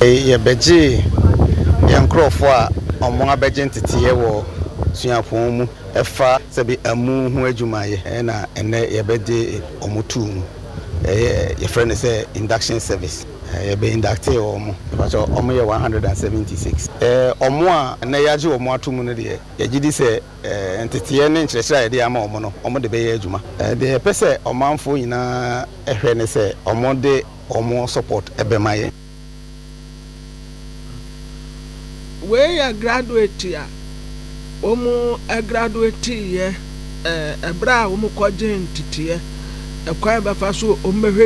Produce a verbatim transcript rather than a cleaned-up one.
yɛbɛgye yɛn nkurɔfo a ɔmo abɛgye nteteɛ wɔ suapɔn mu ɛfa sɛbi amu ho adwumayɛ ɛna ɛnɛ yɛbɛde ɔmo tu mu ɛyɛ yɛfrɛ no sɛ induction service yɛbɛ inducte ɔmo ɛbɛkyɛ ɔmo yɛ one hundred seventy-six ɛɛ ɔmo a ɛnɛ yɛagye ɔmo ato mu no deɛ yɛgye di sɛ ɛɛ nteteɛ ne nkyerɛkyerɛ a yɛde ama ɔmo no ɔmo de bɛyɛ adwuma ɛɛ deɛ yɛpɛ sɛ ɔmanfo nyinaa ɛhwɛ ne sɛ ɔmo de ɔmo support ɛbɛma yɛn. wei yɛ graduate a wɔn graduate yɛ ɛɛ ɛbrɛ a wɔn kɔgye nteteɛ ɛkwan bɛfa so wɔn bɛhwɛ